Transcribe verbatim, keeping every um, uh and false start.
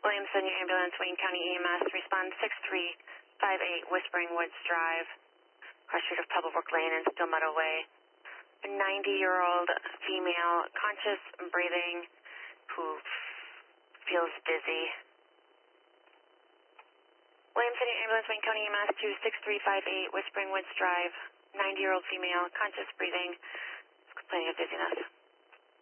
Williamson Ambulance, Wayne County E M S, respond six three five eight Whispering Woods Drive, cross street of Pebblebrook Lane and Still Meadow Way. A ninety-year-old female, conscious and breathing, who feels dizzy. Williamson Ambulance, Wayne County E M S, two six three five eight Whispering Woods Drive, ninety-year-old female, conscious breathing, complaining of dizziness.